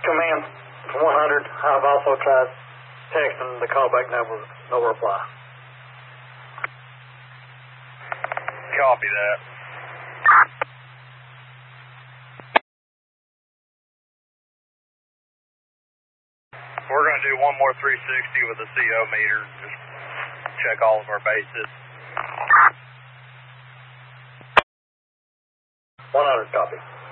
Command from 100. I've also tried texting the callback number. No reply. Copy that. We're going to do one more 360 with the CO meter. Just check all of our bases. 100, copy.